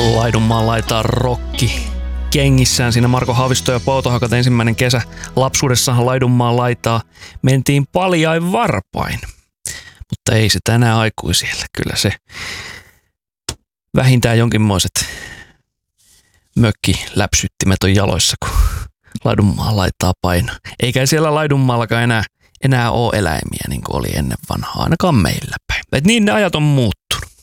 Laidunmaan laitaa rokki kengissään. Siinä Marko Haavisto ja Poutohakat ensimmäinen kesä lapsuudessahan Laidunmaan laitaa mentiin paljain varpain. Mutta ei se tänään aikuisille. Kyllä se vähintään jonkinmoiset mökkiläpsyttimet on jaloissa, kun Laidunmaa laittaa painoa. Eikä siellä Laidunmaallakaan enää ole eläimiä niin kuin oli ennen vanhaa, ainakaan meillä päin. Et niin ne ajat on muuttunut.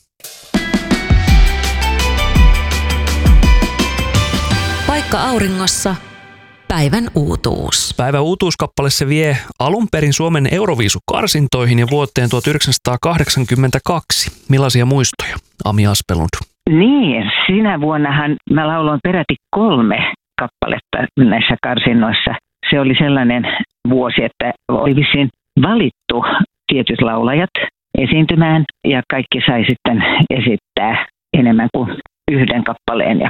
Paikka auringossa. Päivän uutuus. Päivän uutuuskappale se vie alun perin Suomen Euroviisukarsintoihin ja vuoteen 1982. Millaisia muistoja, Ami Aspelund? Niin, siinä vuonnahan mä lauloin peräti 3 kappaletta näissä karsinnoissa. Se oli sellainen vuosi, että oli vissiin valittu tietyt laulajat esiintymään ja kaikki sai sitten esittää enemmän kuin 1 kappaleen.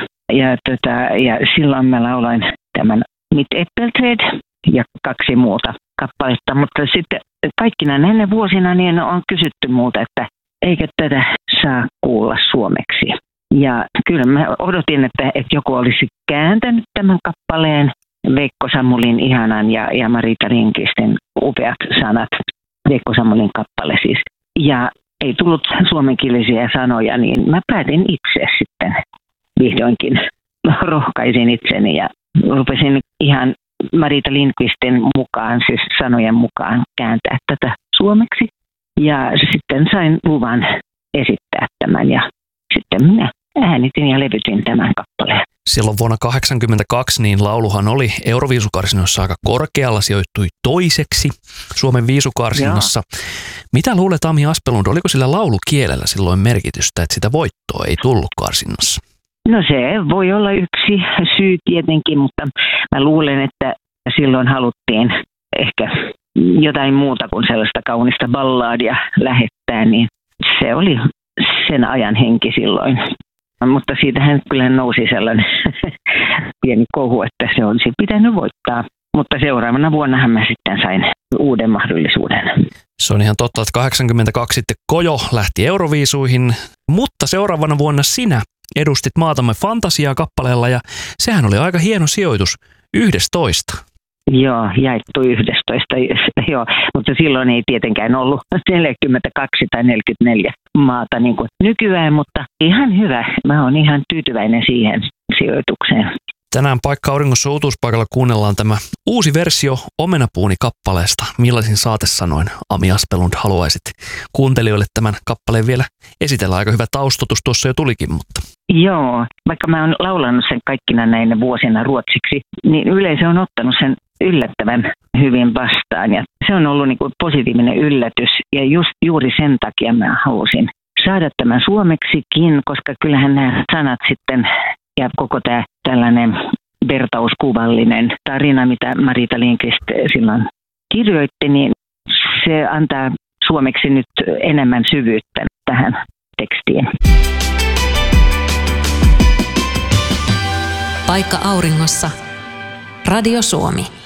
Ja silloin mä lauloin tämän Mit Äppelträd ja 2 muuta kappaletta, mutta sitten kaikkina näinä vuosina niin on kysytty multa, että eikö tätä saa kuulla suomeksi. Ja kyllä mä odotin, että joku olisi kääntänyt tämän kappaleen, Veikko Sammulin ihanan ja Marita Lindqvistin upeat sanat, Veikko Sammulin kappale siis. Ja ei tullut suomenkielisiä sanoja, niin mä päätin itse sitten vihdoinkin, rohkaisin itseni ja rupesin ihan Marita Lindqvistin mukaan, siis sanojen mukaan kääntää tätä suomeksi. Ja sitten sain luvan esittää tämän ja sitten minä äänitin ja levytin tämän kappaleen. Silloin vuonna 1982 niin lauluhan oli Euroviisukarsinnoissa aika korkealla, sijoittui 2. Suomen viisukarsinnassa. Joo. Mitä luulet, Ami Aspelund, oliko sillä laulukielellä silloin merkitystä, että sitä voittoa ei tullut karsinnassa? No se voi olla yksi syy tietenkin, mutta mä luulen, että silloin haluttiin ehkä jotain muuta kuin sellaista kaunista balladia lähettää, niin se oli sen ajan henki silloin. Mutta siitähän kyllä nousi sellainen pieni kohu, että se olisi pitänyt voittaa. Mutta seuraavana vuonnahan mä sitten sain uuden mahdollisuuden. Se on ihan totta, että 1982 sitten Kojo lähti Euroviisuihin, mutta seuraavana vuonna sinä edustit maatamme Fantasiaa kappaleella ja sehän oli aika hieno sijoitus, 11. Joo, jaettu 11, joo, mutta silloin ei tietenkään ollut 42 tai 44 maata niin kuin nykyään, mutta ihan hyvä. Mä oon ihan tyytyväinen siihen sijoitukseen. Tänään Paikka auringossa uutuuspaikalla kuunnellaan tämä uusi versio Omenapuuni-kappaleesta. Millaisin saatesanoin, Ami Aspelund, haluaisit kuuntelijoille tämän kappaleen vielä esitellä? Aika hyvä taustotus tuossa jo tulikin, mutta... Joo, vaikka mä oon laulanut sen kaikkina näinä vuosina ruotsiksi, niin yleisö on ottanut sen yllättävän hyvin vastaan. Ja se on ollut niin kuin positiivinen yllätys ja juuri sen takia mä halusin saada tämän suomeksikin, koska kyllähän nämä sanat sitten ja koko tämä tällainen vertauskuvallinen tarina, mitä Marita Lindqvist silloin kirjoitti, niin se antaa suomeksi nyt enemmän syvyyttä tähän tekstiin. Paikka auringossa. Radio Suomi.